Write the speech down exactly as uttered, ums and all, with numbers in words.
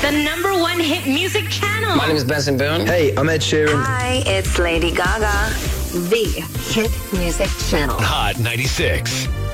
the number one hit music channel. My name is Benson Boone. Hey, I'm Ed Sheeran. Hi, it's Lady Gaga. The hit music channel. Hot ninety-six.